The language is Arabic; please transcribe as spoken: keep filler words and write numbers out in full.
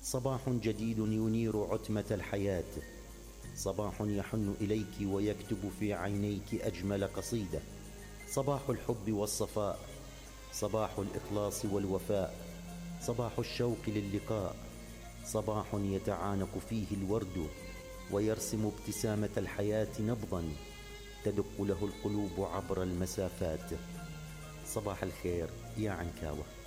صباح جديد ينير عتمة الحياة، صباح يحن إليك ويكتب في عينيك أجمل قصيدة. صباح الحب والصفاء، صباح الإخلاص والوفاء، صباح الشوق للقاء، صباح يتعانق فيه الورد ويرسم ابتسامة الحياة نبضا تدق له القلوب عبر المسافات. صباح الخير يا عنكاوة.